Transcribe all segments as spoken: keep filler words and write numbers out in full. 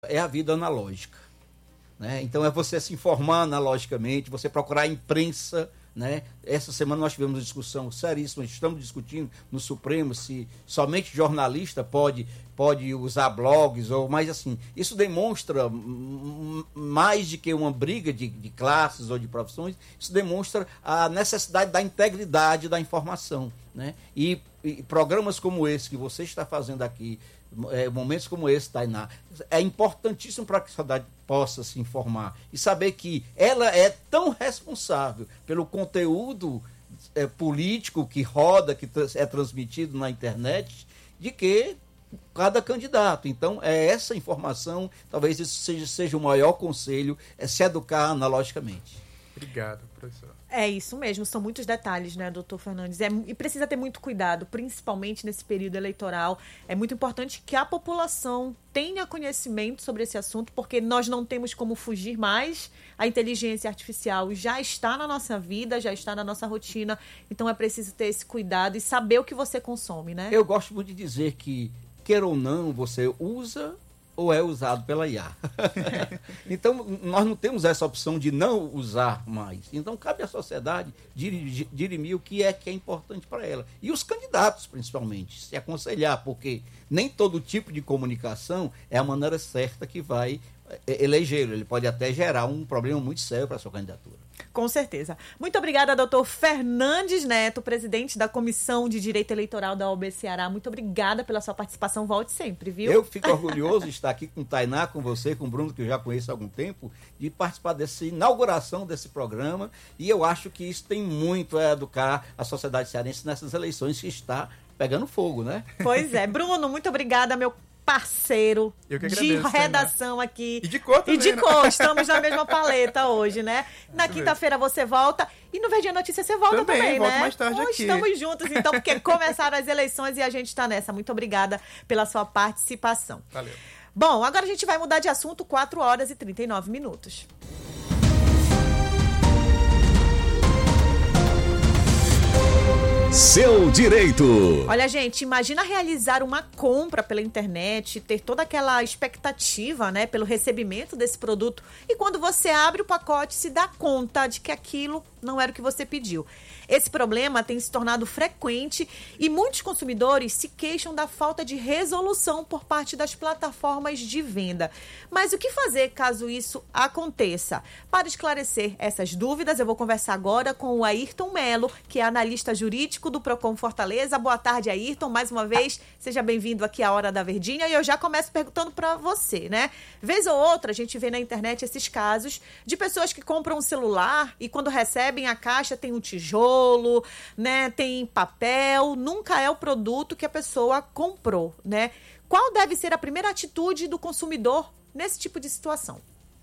é a vida analógica, né? Então é você se informar analogicamente, você procurar a imprensa, né? Essa semana nós tivemos uma discussão seríssima, estamos discutindo no Supremo se somente jornalista pode, pode usar blogs, ou mais assim, isso demonstra mais do que uma briga de, de classes ou de profissões, isso demonstra a necessidade da integridade da informação, né? E, e programas como esse que você está fazendo aqui, É, momentos como esse, Tainá, é importantíssimo para que a sociedade possa se informar e saber que ela é tão responsável pelo conteúdo é, político que roda, que é transmitido na internet, de que cada candidato. Então, é essa informação, talvez isso seja, seja o maior conselho, é se educar analogicamente. Obrigado, professor. É isso mesmo, são muitos detalhes, né, doutor Fernandes? É, e precisa ter muito cuidado, principalmente nesse período eleitoral. É muito importante que a população tenha conhecimento sobre esse assunto, porque nós não temos como fugir mais. A inteligência artificial já está na nossa vida, já está na nossa rotina. Então é preciso ter esse cuidado e saber o que você consome, né? Eu gosto muito de dizer que, queira ou não, você usa ou é usado pela I A. Então, nós não temos essa opção de não usar mais. Então, cabe à sociedade dirimir, dirimir o que é que é importante para ela. E os candidatos, principalmente, se aconselhar, porque nem todo tipo de comunicação é a maneira certa que vai elegê-lo. Ele pode até gerar um problema muito sério para a sua candidatura. Com certeza. Muito obrigada, doutor Fernandes Neto, presidente da Comissão de Direito Eleitoral da O A B Ceará. Muito obrigada pela sua participação. Volte sempre, viu? Eu fico orgulhoso de estar aqui com o Tainá, com você, com o Bruno, que eu já conheço há algum tempo, de participar dessa inauguração desse programa. E eu acho que isso tem muito a educar a sociedade cearense nessas eleições que está pegando fogo, né? Pois é. Bruno, muito obrigada, meu parceiro agradeço, de redação, né? Aqui. E de cor também, E de né? cor, estamos na mesma paleta hoje, né? Na quinta-feira você volta e no Verdinha Notícia você volta também, também volto né? mais tarde Pô, aqui. Estamos juntos, então, porque começaram as eleições e a gente está nessa. Muito obrigada pela sua participação. Valeu. Bom, agora a gente vai mudar de assunto, quatro horas e trinta e nove minutos. Seu direito. Olha, gente, imagina realizar uma compra pela internet, ter toda aquela expectativa, né, pelo recebimento desse produto e quando você abre o pacote se dá conta de que aquilo não era o que você pediu. Esse problema tem se tornado frequente e muitos consumidores se queixam da falta de resolução por parte das plataformas de venda. Mas o que fazer caso isso aconteça? Para esclarecer essas dúvidas, eu vou conversar agora com o Ayrton Melo, que é analista jurídico do Procon Fortaleza. Boa tarde, Ayrton. Mais uma vez, seja bem-vindo aqui à Hora da Verdinha. E eu já começo perguntando para você, né? Vez ou outra, a gente vê na internet esses casos de pessoas que compram um celular e quando recebem a caixa tem um tijolo, né? Tem papel. Nunca é o produto que a pessoa comprou, né? Qual deve ser a primeira atitude do consumidor nesse tipo de situação?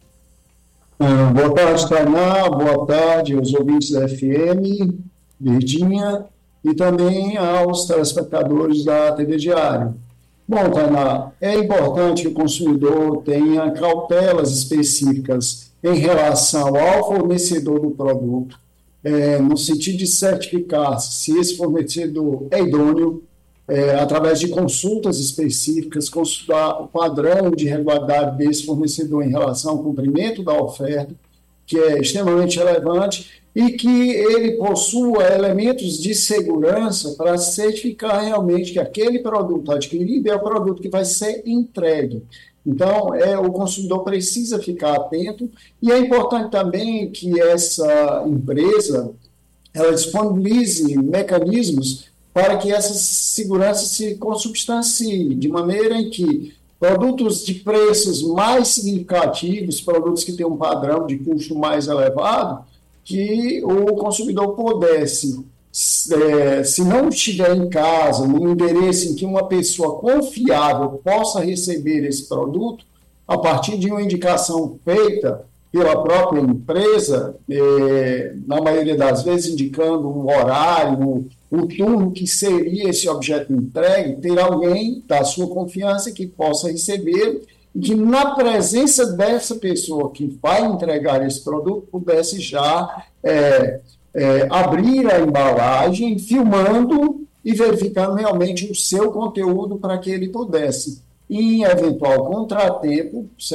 Ah, boa tarde, Tainá. Boa tarde aos ouvintes da F M, Verdinha, e também aos telespectadores da T V Diário. Bom, Tainá, é importante que o consumidor tenha cautelas específicas em relação ao fornecedor do produto, é, no sentido de certificar se esse fornecedor é idôneo, é, através de consultas específicas, consultar o padrão de regularidade desse fornecedor em relação ao cumprimento da oferta, que é extremamente relevante, e que ele possua elementos de segurança para certificar realmente que aquele produto adquirido é o produto que vai ser entregue. Então, é, o consumidor precisa ficar atento, e é importante também que essa empresa ela disponibilize mecanismos para que essa segurança se consubstancie, de maneira em que produtos de preços mais significativos, produtos que têm um padrão de custo mais elevado, que o consumidor pudesse, é, se não estiver em casa, no endereço em que uma pessoa confiável possa receber esse produto, a partir de uma indicação feita pela própria empresa, é, na maioria das vezes indicando um horário, o turno que seria esse objeto entregue, ter alguém da sua confiança que possa receber e que, na presença dessa pessoa que vai entregar esse produto, pudesse já é, é, abrir a embalagem, filmando e verificando realmente o seu conteúdo para que ele pudesse, em eventual contratempo,